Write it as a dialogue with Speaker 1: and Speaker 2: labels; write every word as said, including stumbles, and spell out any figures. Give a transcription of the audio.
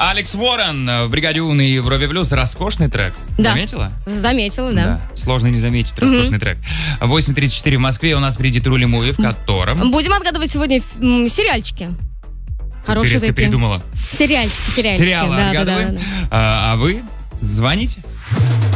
Speaker 1: Алекс Уоррен в «Бригаде У» на Европе Плюс. Роскошный трек.
Speaker 2: Да.
Speaker 1: Заметила?
Speaker 2: Заметила, да.
Speaker 1: Да. Сложно не заметить роскошный mm-hmm. трек. восемь тридцать четыре в Москве. У нас впереди Трули Муви, в котором...
Speaker 2: Будем отгадывать сегодня м, сериальчики. Хорошие
Speaker 1: такие. Ты передумала.
Speaker 2: Сериальчики, сериальчики.
Speaker 1: Сериалы
Speaker 2: да,
Speaker 1: отгадываем.
Speaker 2: Да, да, да.
Speaker 1: А, а вы звоните.